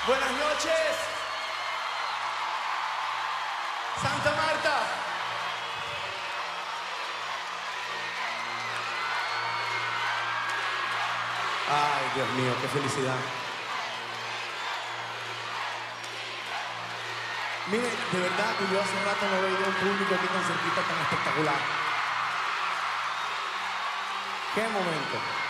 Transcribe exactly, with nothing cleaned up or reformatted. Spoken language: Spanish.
Buenas noches. Santa Marta. Ay, Dios mío, qué felicidad. Mire, de verdad que yo hace rato no veía un público aquí tan cerquita, tan espectacular. ¡Qué momento!